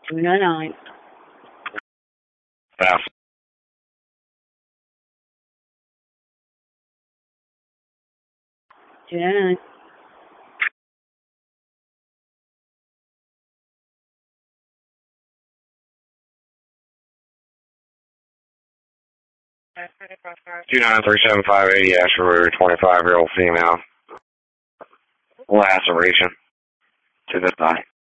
299. Pass. 299. Two 937-580 Ashford Road, 25-year-old female. Laceration to the thigh.